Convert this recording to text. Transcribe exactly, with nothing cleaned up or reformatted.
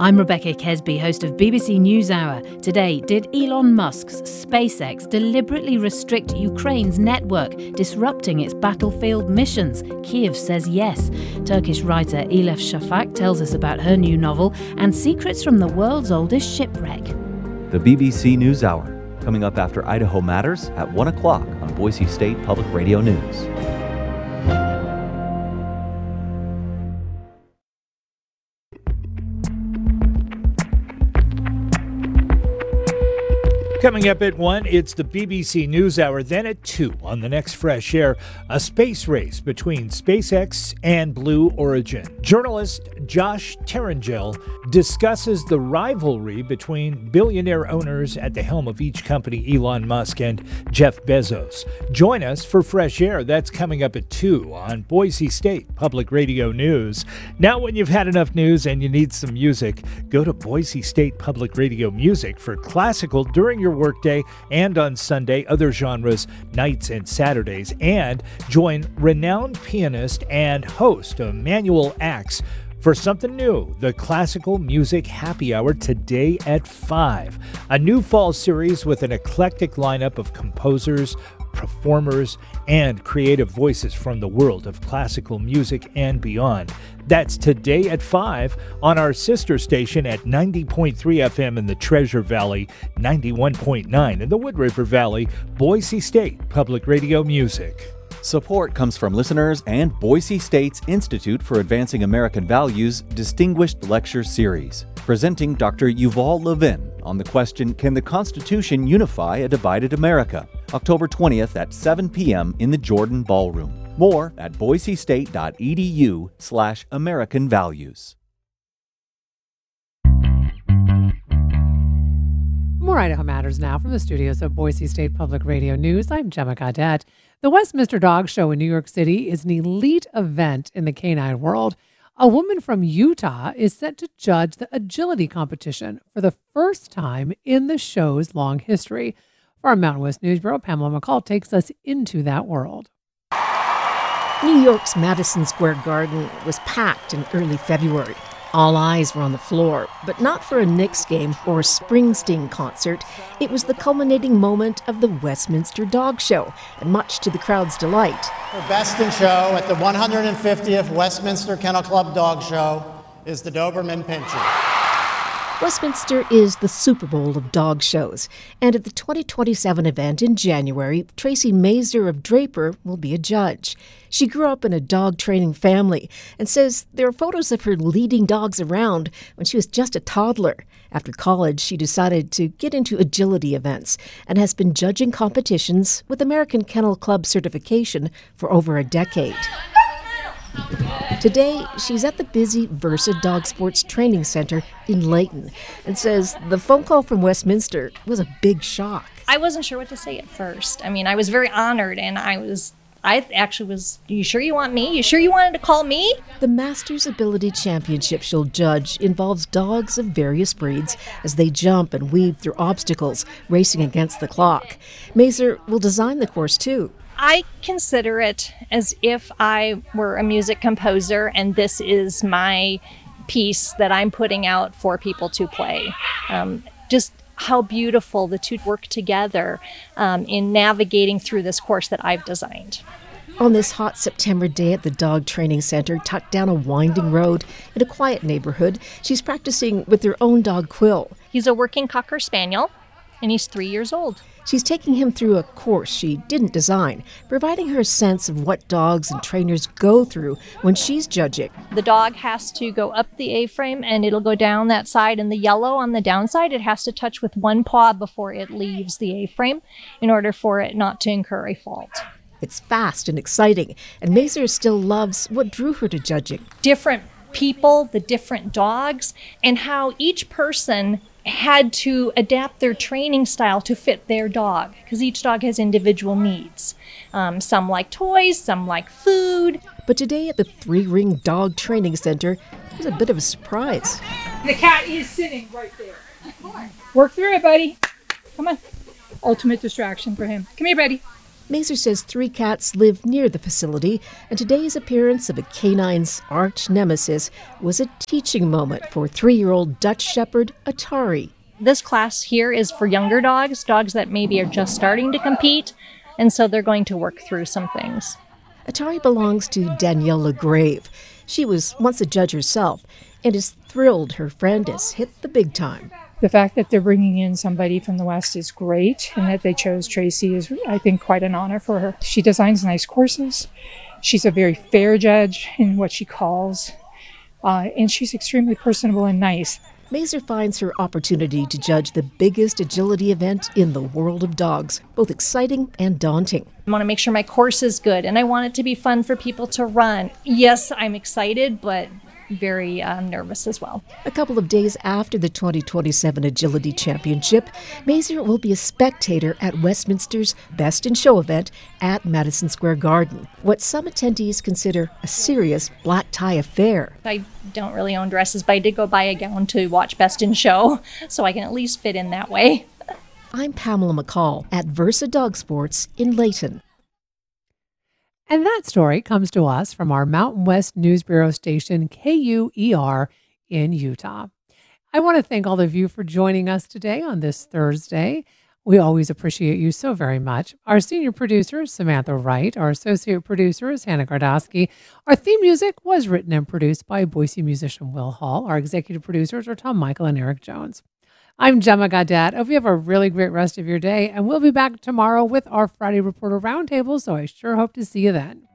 I'm Rebecca Kesby, host of B B C NewsHour. Today, did Elon Musk's SpaceX deliberately restrict Ukraine's network, disrupting its battlefield missions? Kiev says yes. Turkish writer Elif Shafak tells us about her new novel and secrets from the world's oldest shipwreck. The B B C NewsHour, coming up after Idaho Matters at one o'clock on Boise State Public Radio News. Coming up at one, it's the B B C NewsHour. Then at two, on the next Fresh Air, a space race between SpaceX and Blue Origin. Journalist Josh Terangel discusses the rivalry between billionaire owners at the helm of each company, Elon Musk and Jeff Bezos. Join us for Fresh Air. That's coming up at two on Boise State Public Radio News. Now, when you've had enough news and you need some music, go to Boise State Public Radio Music for classical during your workday and on Sunday, other genres, nights and Saturdays, and join renowned pianist and host Emanuel Axe for something new, the Classical Music Happy Hour today at five. A new fall series with an eclectic lineup of composers, performers, and creative voices from the world of classical music and beyond. That's today at five on our sister station at ninety point three F M in the Treasure Valley, ninety-one point nine in the Wood River Valley, Boise State Public Radio Music. Support comes from listeners and Boise State's Institute for Advancing American Values Distinguished Lecture Series, presenting Doctor Yuval Levin on the question, Can the Constitution Unify a Divided America? October twentieth at seven p.m. in the Jordan Ballroom. More at boisestate.edu slash American Values. More Idaho Matters now from the studios of Boise State Public Radio News. I'm Gemma Gaudette. The Westminster Dog Show in New York City is an elite event in the canine world. A woman from Utah is set to judge the agility competition for the first time in the show's long history. For our Mountain West News Bureau, Pamela McCall takes us into that world. New York's Madison Square Garden was packed in early February. All eyes were on the floor, but not for a Knicks game or a Springsteen concert. It was the culminating moment of the Westminster Dog Show, and much to the crowd's delight. For Best in Show at the one hundred fiftieth Westminster Kennel Club Dog Show is the Doberman Pinscher. Westminster is the Super Bowl of dog shows, and at the twenty twenty-seven event in January, Tracy Mazer of Draper will be a judge. She grew up in a dog training family and says there are photos of her leading dogs around when she was just a toddler. After college, she decided to get into agility events and has been judging competitions with American Kennel Club certification for over a decade. Today, she's at the busy Versa Dog Sports Training Center in Layton and says the phone call from Westminster was a big shock. I wasn't sure what to say at first. I mean, I was very honored, and I was, I actually was, you sure you want me? You sure you wanted to call me? The Masters Ability Championship she'll judge involves dogs of various breeds as they jump and weave through obstacles, racing against the clock. Mazer will design the course, too. I consider it as if I were a music composer and this is my piece that I'm putting out for people to play. Um, just how beautiful the two work together um, in navigating through this course that I've designed. On this hot September day at the Dog Training Center, tucked down a winding road in a quiet neighborhood, she's practicing with her own dog, Quill. He's a working Cocker Spaniel, and he's three years old. She's taking him through a course she didn't design, providing her a sense of what dogs and trainers go through when she's judging. The dog has to go up the A-frame and it'll go down that side, and the yellow on the downside, it has to touch with one paw before it leaves the A-frame in order for it not to incur a fault. It's fast and exciting, and Mazer still loves what drew her to judging. Different people, the different dogs, and how each person had to adapt their training style to fit their dog, because each dog has individual needs. Um, some like toys, some like food. But today at the Three Ring Dog Training Center, it was a bit of a surprise. The cat is sitting right there. Work through it, buddy. Come on. Ultimate distraction for him. Come here, buddy. Mazur says three cats live near the facility, and today's appearance of a canine's arch nemesis was a teaching moment for three-year-old Dutch Shepherd Atari. This class here is for younger dogs, dogs that maybe are just starting to compete, and so they're going to work through some things. Atari belongs to Danielle LaGrave. She was once a judge herself and is thrilled her friend has hit the big time. The fact that they're bringing in somebody from the West is great, and that they chose Tracy is, I think, quite an honor for her. She designs nice courses. She's a very fair judge in what she calls, uh, and she's extremely personable and nice. Mazur finds her opportunity to judge the biggest agility event in the world of dogs, both exciting and daunting. I want to make sure my course is good, and I want it to be fun for people to run. Yes, I'm excited, but very uh, nervous as well. A couple of days after the twenty twenty-seven Agility Championship, Mazur will be a spectator at Westminster's Best in Show event at Madison Square Garden, what some attendees consider a serious black tie affair. I don't really own dresses, but I did go buy a gown to watch Best in Show, so I can at least fit in that way. I'm Pamela McCall at Versa Dog Sports in Layton. And that story comes to us from our Mountain West News Bureau station, K U E R, in Utah. I want to thank all of you for joining us today on this Thursday. We always appreciate you so very much. Our senior producer is Samantha Wright. Our associate producer is Hannah Gardowski. Our theme music was written and produced by Boise musician Will Hall. Our executive producers are Tom Michael and Eric Jones. I'm Gemma Gaudet. I hope you have a really great rest of your day, and we'll be back tomorrow with our Friday Reporter Roundtable, so I sure hope to see you then.